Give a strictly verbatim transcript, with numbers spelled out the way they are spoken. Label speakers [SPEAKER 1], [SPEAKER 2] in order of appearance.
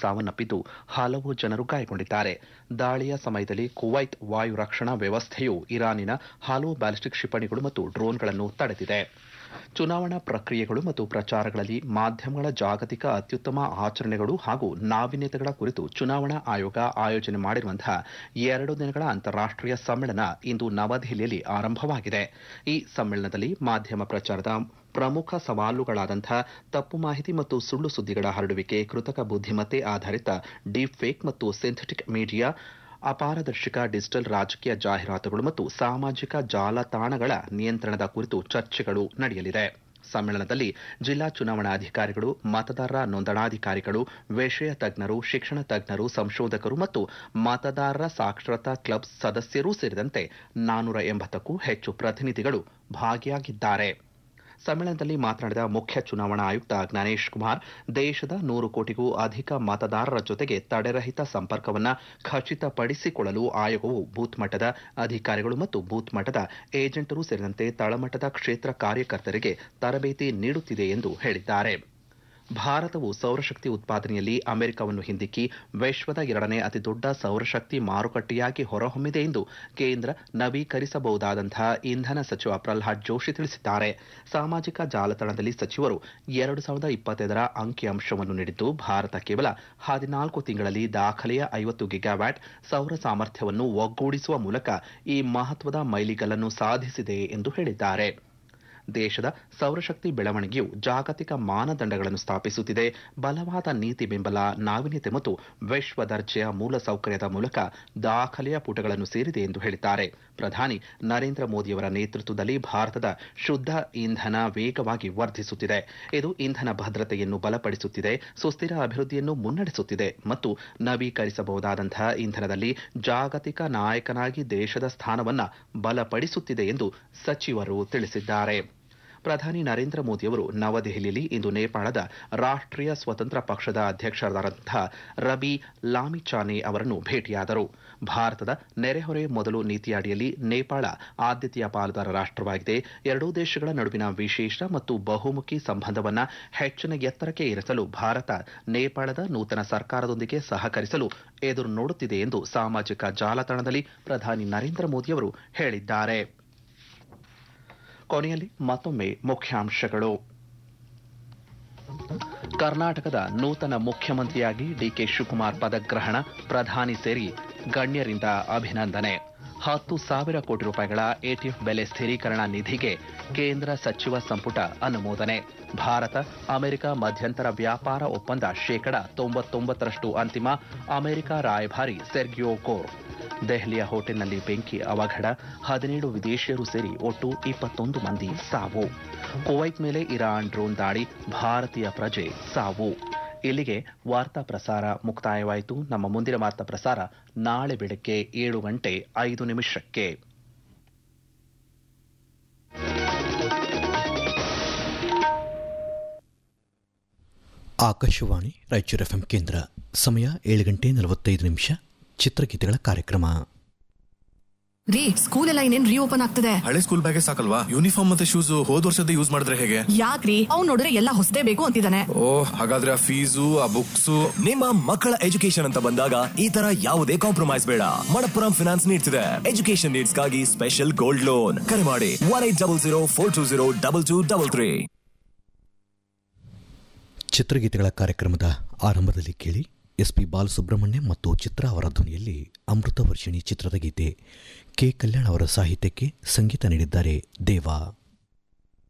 [SPEAKER 1] ಸಾವನ್ನಪ್ಪಿದ್ದು ಹಲವು ಜನರು ಗಾಯಗೊಂಡಿದ್ದಾರೆ. ದಾಳಿಯ ಸಮಯದಲ್ಲಿ ಕುವೈತ್ ವಾಯು ರಕ್ಷಣಾ ವ್ಯವಸ್ಥೆಯು ಇರಾನಿನ ಹಲವು ಬ್ಯಾಲಿಸ್ಟಿಕ್ ಕ್ಷಿಪಣಿಗಳು ಮತ್ತು ಡ್ರೋನ್ಗಳನ್ನು ತಡೆದಿದೆ. ಚುನಾವಣಾ ಪ್ರಕ್ರಿಯೆಗಳು ಮತ್ತು ಪ್ರಚಾರಗಳಲ್ಲಿ ಮಾಧ್ಯಮಗಳ ಜಾಗತಿಕ ಅತ್ಯುತ್ತಮ ಆಚರಣೆಗಳು ಹಾಗೂ ನಾವೀನ್ಯತೆಗಳ ಕುರಿತು ಚುನಾವಣಾ ಆಯೋಗ ಆಯೋಜನೆ ಮಾಡಿರುವಂತಹ ಎರಡು ದಿನಗಳ ಅಂತಾರಾಷ್ಟೀಯ ಸಮ್ಮೇಳನ ಇಂದು ನವದೆಹಲಿಯಲ್ಲಿ ಆರಂಭವಾಗಿದೆ. ಈ ಸಮ್ಮೇಳನದಲ್ಲಿ ಮಾಧ್ಯಮ ಪ್ರಚಾರದ ಪ್ರಮುಖ ಸವಾಲುಗಳಾದಂತಹ ತಪ್ಪು ಮಾಹಿತಿ ಮತ್ತು ಸುಳ್ಳು ಸುದ್ದಿಗಳ ಹರಡುವಿಕೆ, ಕೃತಕ ಬುದ್ಧಿಮತ್ತೆ ಆಧಾರಿತ ಡೀಪ್ ಫೇಕ್ ಮತ್ತು ಸಿಂಥೆಟಿಕ್ ಮೀಡಿಯಾ, ಅಪಾರದರ್ಶಕ ಡಿಜಿಟಲ್ ರಾಜಕೀಯ ಜಾಹೀರಾತುಗಳು ಮತ್ತು ಸಾಮಾಜಿಕ ಜಾಲತಾಣಗಳ ನಿಯಂತ್ರಣದ ಕುರಿತು ಚರ್ಚೆಗಳು ನಡೆಯಲಿದೆ. ಸಮ್ಮೇಳನದಲ್ಲಿ ಜಿಲ್ಲಾ ಚುನಾವಣಾಧಿಕಾರಿಗಳು, ಮತದಾರರ ನೋಂದಣಾಧಿಕಾರಿಗಳು, ವಿಷಯ ತಜ್ಞರು, ಶಿಕ್ಷಣ ತಜ್ಞರು, ಸಂಶೋಧಕರು ಮತ್ತು ಮತದಾರರ ಸಾಕ್ಷರತಾ ಕ್ಲಬ್ ಸದಸ್ಯರೂ ಸೇರಿದಂತೆ ನಾನ್ನೂರ ಎಂಬತ್ತಕ್ಕೂ ಹೆಚ್ಚು ಪ್ರತಿನಿಧಿಗಳು ಭಾಗಿಯಾಗಿದ್ದಾರೆ. ಸಮ್ಮೇಳನದಲ್ಲಿ ಮಾತನಾಡಿದ ಮುಖ್ಯ ಚುನಾವಣಾ ಆಯುಕ್ತ ಜ್ಞಾನೇಶ್ ಕುಮಾರ್, ದೇಶದ ನೂರು ಕೋಟಿಗೂ ಅಧಿಕ ಮತದಾರರ ಜೊತೆಗೆ ತಡೆರಹಿತ ಸಂಪರ್ಕವನ್ನು ಖಚಿತಪಡಿಸಿಕೊಳ್ಳಲು ಆಯೋಗವು ಬೂತ್ ಮಟ್ಟದ ಅಧಿಕಾರಿಗಳು ಮತ್ತು ಬೂತ್ ಮಟ್ಟದ ಏಜೆಂಟರು ಸೇರಿದಂತೆ ತಳಮಟ್ಟದ ಕ್ಷೇತ್ರ ಕಾರ್ಯಕರ್ತರಿಗೆ ತರಬೇತಿ ನೀಡುತ್ತಿದೆ ಎಂದು ಹೇಳಿದ್ದಾರೆ. ಭಾರತವು ಸೌರಶಕ್ತಿ ಉತ್ಪಾದನೆಯಲ್ಲಿ ಅಮೆರಿಕವನ್ನು ಹಿಂದಿಕ್ಕಿ ವಿಶ್ವದ ಎರಡನೇ ಅತಿದೊಡ್ಡ ಸೌರಶಕ್ತಿ ಮಾರುಕಟ್ಟೆಯಾಗಿ ಹೊರಹೊಮ್ಮಿದೆ ಎಂದು ಕೇಂದ್ರ ನವೀಕರಿಸಬಹುದಾದಂತಹ ಇಂಧನ ಸಚಿವ ಪ್ರಹ್ಲಾದ್ ಜೋಶಿ ತಿಳಿಸಿದ್ದಾರೆ. ಸಾಮಾಜಿಕ ಜಾಲತಾಣದಲ್ಲಿ ಸಚಿವರು ಎರಡು ಸಾವಿರದ ಇಪ್ಪತ್ತೈದರ ಅಂಕಿಅಂಶವನ್ನು ನೀಡಿದ್ದು, ಭಾರತ ಕೇವಲ ಹದಿನಾಲ್ಕು ತಿಂಗಳಲ್ಲಿ ದಾಖಲೆಯ ಐವತ್ತು ಗಿಗಾವ್ಯಾಟ್ ಸೌರ ಸಾಮರ್ಥ್ಯವನ್ನು ಒಗ್ಗೂಡಿಸುವ ಮೂಲಕ ಈ ಮಹತ್ವದ ಮೈಲಿಗಲ್ಲನ್ನು ಸಾಧಿಸಿದೆ ಎಂದು ಹೇಳಿದ್ದಾರೆ. ದೇಶದ ಸೌರಶಕ್ತಿ ಬೆಳವಣಿಗೆಯು ಜಾಗತಿಕ ಮಾನದಂಡಗಳನ್ನು ಸ್ಥಾಪಿಸುತ್ತಿದೆ, ಬಲವಾದ ನೀತಿ ಬೆಂಬಲ, ನಾವೀನ್ಯತೆ ಮತ್ತು ವಿಶ್ವ ದರ್ಜೆಯ ಮೂಲಸೌಕರ್ಯದ ಮೂಲಕ ದಾಖಲೆಯ ಪುಟಗಳನ್ನು ಸೇರಿದೆ ಎಂದು ಹೇಳಿದ್ದಾರೆ. ಪ್ರಧಾನಿ ನರೇಂದ್ರ ಮೋದಿಯವರ ನೇತೃತ್ವದಲ್ಲಿ ಭಾರತದ ಶುದ್ಧ ಇಂಧನ ವೇಗವಾಗಿ ವರ್ಧಿಸುತ್ತಿದೆ. ಇದು ಇಂಧನ ಭದ್ರತೆಯನ್ನು ಬಲಪಡಿಸುತ್ತಿದೆ, ಸುಸ್ಥಿರ ಅಭಿವೃದ್ಧಿಯನ್ನು ಮುನ್ನಡೆಸುತ್ತಿದೆ ಮತ್ತು ನವೀಕರಿಸಬಹುದಾದಂತಹ ಇಂಧನದಲ್ಲಿ ಜಾಗತಿಕ ನಾಯಕನಾಗಿ ದೇಶದ ಸ್ಥಾನವನ್ನು ಬಲಪಡಿಸುತ್ತಿದೆ ಎಂದು ಸಚಿವರು ತಿಳಿಸಿದ್ದಾರೆ. ಪ್ರಧಾನಿ ನರೇಂದ್ರ ಮೋದಿಯವರು ನವದೆಹಲಿಯಲ್ಲಿ ಇಂದು ನೇಪಾಳದ ರಾಷ್ಟ್ರೀಯ ಸ್ವತಂತ್ರ ಪಕ್ಷದ ಅಧ್ಯಕ್ಷರಾದಂತಹ ರಬಿ ಲಾಮಿಚಾನೆ ಅವರನ್ನು ಭೇಟಿಯಾದರು. ಭಾರತದ ನೆರೆಹೊರೆ ಮೊದಲು ನೀತಿಯ ಅಡಿಯಲ್ಲಿ ನೇಪಾಳ ಆದ್ಯತೆಯ ಪಾಲುದಾರ ರಾಷ್ಟ್ರವಾಗಿದೆ. ಎರಡೂ ದೇಶಗಳ ನಡುವಿನ ವಿಶೇಷ ಮತ್ತು ಬಹುಮುಖಿ ಸಂಬಂಧವನ್ನು ಹೆಚ್ಚಿನ ಎತ್ತರಕ್ಕೆ ಏರಿಸಲು ಭಾರತ ನೇಪಾಳದ ನೂತನ ಸರ್ಕಾರದೊಂದಿಗೆ ಸಹಕರಿಸಲು ಎದುರು ನೋಡುತ್ತಿದೆ ಎಂದು ಸಾಮಾಜಿಕ ಜಾಲತಾಣದಲ್ಲಿ ಪ್ರಧಾನಿ ನರೇಂದ್ರ ಮೋದಿಯವರು ಹೇಳಿದ್ದಾರೆ. ಕೊನೆಯಲ್ಲಿ ಮತ್ತೊಮ್ಮೆ ಮುಖ್ಯಾಂಶಗಳು. ಕರ್ನಾಟಕದ ನೂತನ ಮುಖ್ಯಮಂತ್ರಿಯಾಗಿ ಡಿಕೆ ಶಿವಕುಮಾರ್ ಪದಗ್ರಹಣ, ಪ್ರಧಾನಿ ಸೇರಿ ಗಣ್ಯರಿಂದ ಅಭಿನಂದನೆ. ಹತ್ತು ಸಾವಿರ ಕೋಟಿ ರೂಪಾಯಿಗಳ ಎಟಿಎಫ್ ಬೆಲೆ ಸ್ಥಿರೀಕರಣ ನಿಧಿಗೆ ಕೇಂದ್ರ ಸಚಿವ ಸಂಪುಟ ಅನುಮೋದನೆ. ಭಾರತ ಅಮೆರಿಕ ಮಧ್ಯಂತರ ವ್ಯಾಪಾರ ಒಪ್ಪಂದ ಶೇಕಡ ತೊಂಬತ್ತೊಂಬತ್ತರಷ್ಟು ಅಂತಿಮ, ಅಮೆರಿಕ ರಾಯಭಾರಿ ಸೆರ್ಗಿಯೋ ಕೋರ್. ದೆಹಲಿಯ ಹೋಟೆಲ್ನಲ್ಲಿ ಬೆಂಕಿ ಅವಘಡ, ಹದಿನೇಳು ವಿದೇಶಿಯರು ಸೇರಿ ಒಟ್ಟು ಇಪ್ಪತ್ತೊಂದು ಮಂದಿ ಸಾವು. ಕುವೈತ್ ಮೇಲೆ ಇರಾನ್ ಡ್ರೋನ್ ದಾಳಿ, ಭಾರತೀಯ ಪ್ರಜೆ ಸಾವು. ಇಲ್ಲಿಗೆ ವಾರ್ತಾ ಪ್ರಸಾರ ಮುಕ್ತಾಯವಾಯಿತು. ನಮ್ಮ ಮುಂದಿನ ವಾರ್ತಾ ಪ್ರಸಾರ ನಾಳೆ ಬೆಳಗ್ಗೆ ಏಳು ಗಂಟೆ ಐದು ನಿಮಿಷಕ್ಕೆ.
[SPEAKER 2] ಆಕಾಶವಾಣಿ ರಾಯಚೂರು ಎಫ್ಎಂ ಕೇಂದ್ರ. ಸಮಯ ಏಳು ಗಂಟೆ ನಲವತ್ತೈದು ನಿಮಿಷ. ಚಿತ್ರಗೀತೆಗಳ ಕಾರ್ಯಕ್ರಮ.
[SPEAKER 3] ರೀ, ಸ್ಕೂಲ್ ಎಲ್ಲ ಇನ್ನೇನ್ ರೀಓಪನ್ ಆಗ್ತದೆ.
[SPEAKER 4] ಹಳೆ ಸ್ಕೂಲ್ ಬ್ಯಾಗೇ ಸಾಕಲ್ವಾ? ಯೂನಿಫಾರ್ಮ್ ಮತ್ತೆ ಶೂಸ್ ಹೋದ್ ವರ್ಷದ ಯೂಸ್ ಮಾಡಿದ್ರೆ ಹೇಗೆ?
[SPEAKER 3] ಯಾಕ್ರಿ, ಅವ್ನು ನೋಡಿದ್ರೆ ಎಲ್ಲ ಹೊಸದೇ ಬೇಕು ಅಂತಿದ್ದಾನೆ.
[SPEAKER 4] ಓ, ಹಾಗಾದ್ರೆ ಆ ಫೀಸು, ಆ ಬುಕ್ಸ್.
[SPEAKER 5] ನಿಮ್ಮ ಮಕ್ಕಳ ಎಜುಕೇಶನ್ ಅಂತ ಬಂದಾಗ ಈ ತರ ಯಾವುದೇ ಕಾಂಪ್ರಮೈಸ್ ಬೇಡ. ಮಣಪ್ಪುರಂ ಫಿನಾನ್ಸ್ ನೀಡ್ತಿದೆ ಎಜುಕೇಶನ್ ನೀಡ್ಸ್ ಗಾಗಿ ಸ್ಪೆಷಲ್ ಗೋಲ್ಡ್ ಲೋನ್. ಕರೆ ಮಾಡಿ one eight double zero four two zero double two double three.
[SPEAKER 2] ಚಿತ್ರಗೀತೆಗಳ ಕಾರ್ಯಕ್ರಮದ ಆರಂಭದಲ್ಲಿ ಕೇಳಿ ಎಸ್ ಪಿ ಬಾಲಸುಬ್ರಹ್ಮಣ್ಯ ಮತ್ತು ಚಿತ್ರ ಅವರ ಧ್ವನಿಯಲ್ಲಿ ಅಮೃತ ವರ್ಷಿಣಿ ಚಿತ್ರದ ಗೀತೆ. ಕೆ ಕಲ್ಯಾಣ್ ಅವರ ಸಾಹಿತ್ಯಕ್ಕೆ ಸಂಗೀತ ನೀಡಿದ್ದಾರೆ ದೇವಾ.